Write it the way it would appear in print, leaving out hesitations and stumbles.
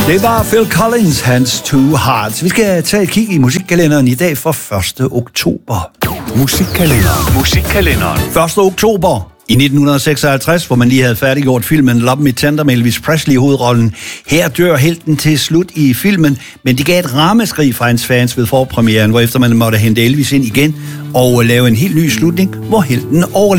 Det var Phil Collins, Hands to Hearts. Vi skal tage et kig i musikkalenderen i dag for 1. oktober. Musikkalenderen. 1. oktober i 1956, hvor man lige havde færdiggjort filmen Love Me Tender med Elvis Presley i hovedrollen. Her dør helten til slut i filmen, men det gav et ramaskrig fra hans fans ved forpremieren, hvorefter man måtte hente Elvis ind igen og lave en helt ny slutning, hvor helten overlevede.